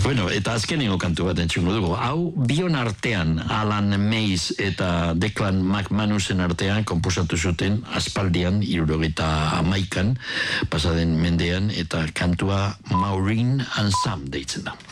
Bueno, eta azkenengo kantu bat entzungo dugu. Hau, bion artean, Alan Mays eta Declan McManusen artean konposatu zuten aspaldian, 1971, pasaden mendean, eta kantua Maureen and Sam deitzen da.